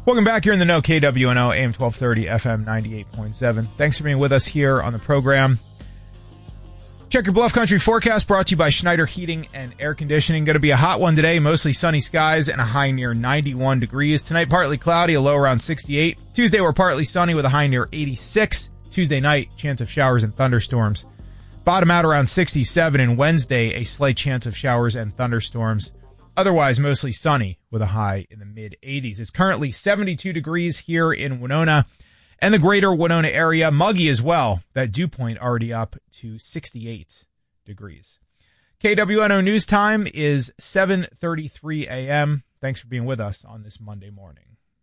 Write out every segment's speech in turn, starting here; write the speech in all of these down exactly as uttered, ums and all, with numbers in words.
Welcome back. You're in the know, K W N O, A M twelve thirty, F M ninety-eight point seven. Thanks for being with us here on the program. Check your Bluff Country forecast, brought to you by Schneider Heating and Air Conditioning. Going to be a hot one today, mostly sunny skies and a high near ninety-one degrees. Tonight, partly cloudy, a low around sixty-eight. Tuesday, we're partly sunny with a high near eighty-six. Tuesday night, chance of showers and thunderstorms. Bottom out around sixty-seven, and Wednesday, a slight chance of showers and thunderstorms. Otherwise, mostly sunny with a high in the mid-eighties. It's currently seventy-two degrees here in Winona and the greater Winona area. Muggy as well. That dew point already up to sixty-eight degrees. K W N O News Time is seven thirty-three a.m. Thanks for being with us on this Monday morning.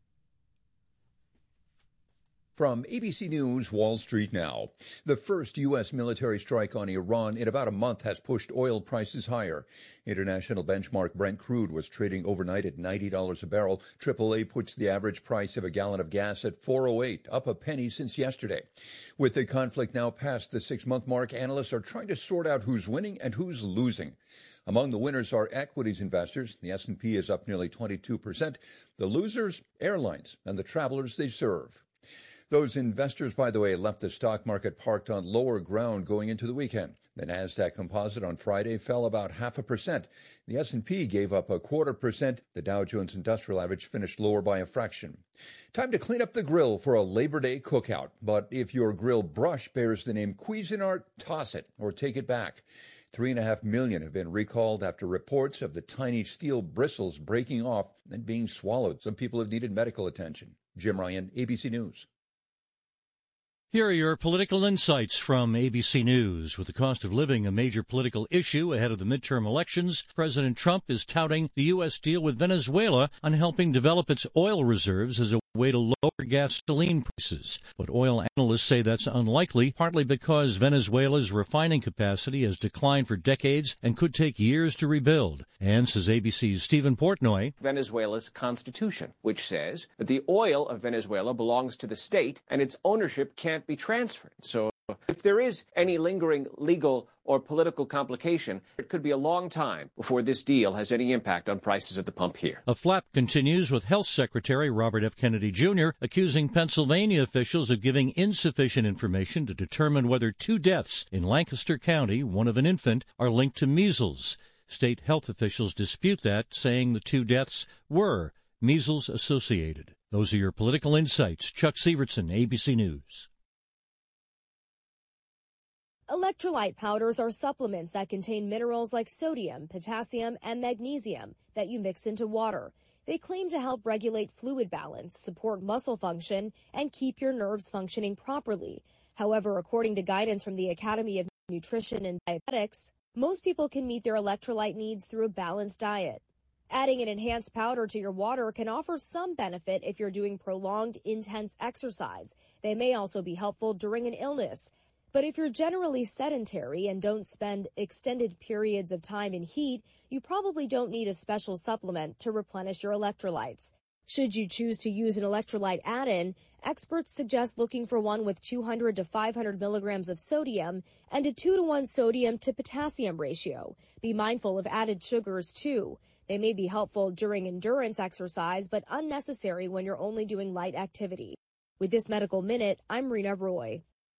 From A B C News, Wall Street Now. The first U S military strike on Iran in about a month has pushed oil prices higher. International benchmark Brent crude was trading overnight at ninety dollars a barrel. triple A puts the average price of a gallon of gas at four oh eight, up a penny since yesterday. With the conflict now past the six-month mark, analysts are trying to sort out who's winning and who's losing. Among the winners are equities investors. The S and P is up nearly twenty-two percent. The losers, airlines and the travelers they serve. Those investors, by the way, left the stock market parked on lower ground going into the weekend. The NASDAQ composite on Friday fell about half a percent. The S and P gave up a quarter percent. The Dow Jones Industrial Average finished lower by a fraction. Time to clean up the grill for a Labor Day cookout. But if your grill brush bears the name Cuisinart, toss it or take it back. Three and a half million have been recalled after reports of the tiny steel bristles breaking off and being swallowed. Some people have needed medical attention. Jim Ryan, A B C News. Here are your political insights from A B C News. With the cost of living a major political issue ahead of the midterm elections, President Trump is touting the U S deal with Venezuela on helping develop its oil reserves as a way to lower gasoline prices. But oil analysts say that's unlikely, partly because Venezuela's refining capacity has declined for decades and could take years to rebuild. And, says A B C's Stephen Portnoy, Venezuela's constitution, which says that the oil of Venezuela belongs to the state and its ownership can't be transferred. So if there is any lingering legal or political complication, it could be a long time before this deal has any impact on prices at the pump here. A flap continues with Health Secretary Robert F. Kennedy Junior accusing Pennsylvania officials of giving insufficient information to determine whether two deaths in Lancaster County, one of an infant, are linked to measles. State health officials dispute that, saying the two deaths were measles associated. Those are your political insights. Chuck Sievertson, A B C News. Electrolyte powders are supplements that contain minerals like sodium, potassium, and magnesium that you mix into water. They claim to help regulate fluid balance, support muscle function, and keep your nerves functioning properly. However, according to guidance from the Academy of Nutrition and Dietetics, most people can meet their electrolyte needs through a balanced diet. Adding an enhanced powder to your water can offer some benefit if you're doing prolonged, intense exercise. They may also be helpful during an illness. But if you're generally sedentary and don't spend extended periods of time in heat, you probably don't need a special supplement to replenish your electrolytes. Should you choose to use an electrolyte add-in, experts suggest looking for one with two hundred to five hundred milligrams of sodium and a two to one sodium to potassium ratio. Be mindful of added sugars, too. They may be helpful during endurance exercise, but unnecessary when you're only doing light activity. With this Medical Minute, I'm Rena Roy.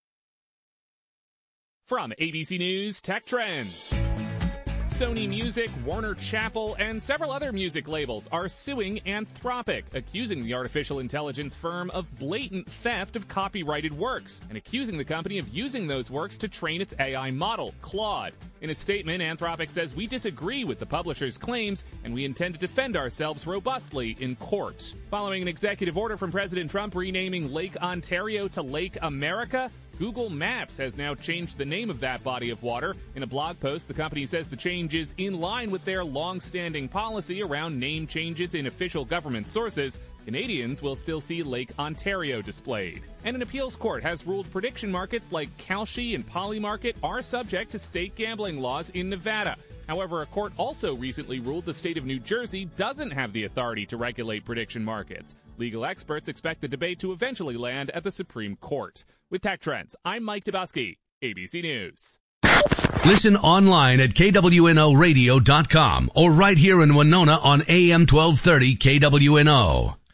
From A B C News Tech Trends. Sony Music, Warner Chappell, and several other music labels are suing Anthropic, accusing the artificial intelligence firm of blatant theft of copyrighted works, and accusing the company of using those works to train its A I model, Claude. In a statement, Anthropic says, "We disagree with the publisher's claims, and we intend to defend ourselves robustly in court." Following an executive order from President Trump renaming Lake Ontario to Lake America, Google Maps has now changed the name of that body of water. In a blog post, the company says the change is in line with their long-standing policy around name changes in official government sources. Canadians will still see Lake Ontario displayed. And an appeals court has ruled prediction markets like Kalshi and Polymarket are subject to state gambling laws in Nevada. However, a court also recently ruled the state of New Jersey doesn't have the authority to regulate prediction markets. Legal experts expect the debate to eventually land at the Supreme Court. With Tech Trends, I'm Mike Dabowski, A B C News. Listen online at K W N O radio dot com or right here in Winona on A M twelve thirty K W N O.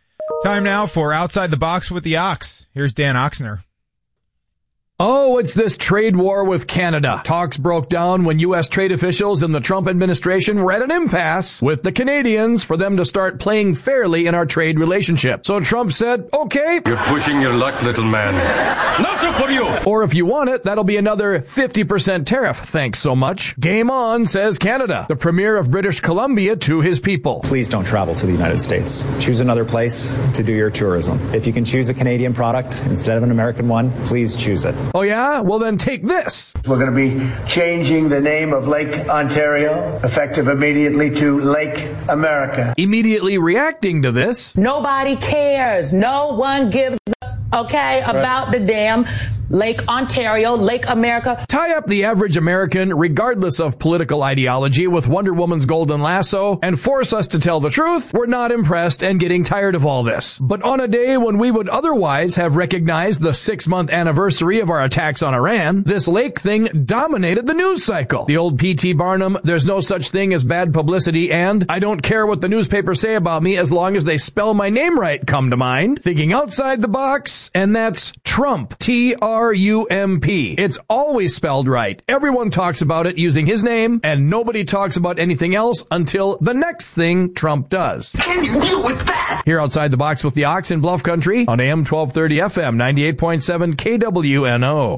Time now for Outside the Box with the Ox. Here's Dan Oxner. Oh, it's this trade war with Canada. Talks broke down when U S trade officials in the Trump administration were at an impasse with the Canadians for them to start playing fairly in our trade relationship. So Trump said, okay. You're pushing your luck, little man. Nothing for you. Or if you want it, that'll be another fifty percent tariff. Thanks so much. Game on, says Canada, the premier of British Columbia to his people. Please don't travel to the United States. Choose another place to do your tourism. If you can choose a Canadian product instead of an American one, please choose it. Oh, yeah? Well, then take this. We're going to be changing the name of Lake Ontario, effective immediately, to Lake America. Immediately reacting to this. Nobody cares. No one gives a, okay, about right. the damn Lake Ontario, Lake America. Tie up the average American, regardless of political ideology, with Wonder Woman's golden lasso and force us to tell the truth. We're not impressed and getting tired of all this. But on a day when we would otherwise have recognized the six-month anniversary of our attacks on Iran, this Lake thing dominated the news cycle. The old P T Barnum, there's no such thing as bad publicity, and I don't care what the newspapers say about me as long as they spell my name right come to mind. Thinking outside the box, and that's Trump. T R R U M P. It's always spelled right. Everyone talks about it using his name, and nobody talks about anything else until the next thing Trump does. Can you deal with that? Here outside the box with the Ox in Bluff Country on A M twelve thirty F M ninety-eight point seven K W N O.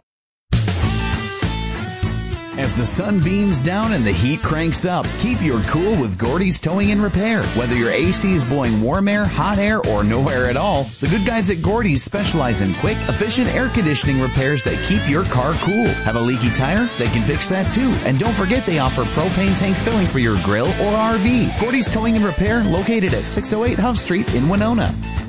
As the sun beams down and the heat cranks up, keep your cool with Gordy's Towing and Repair. Whether your A C is blowing warm air, hot air, or no air at all, the good guys at Gordy's specialize in quick, efficient air conditioning repairs that keep your car cool. Have a leaky tire? They can fix that too. And don't forget they offer propane tank filling for your grill or R V. Gordy's Towing and Repair, located at six oh eight Huff Street in Winona.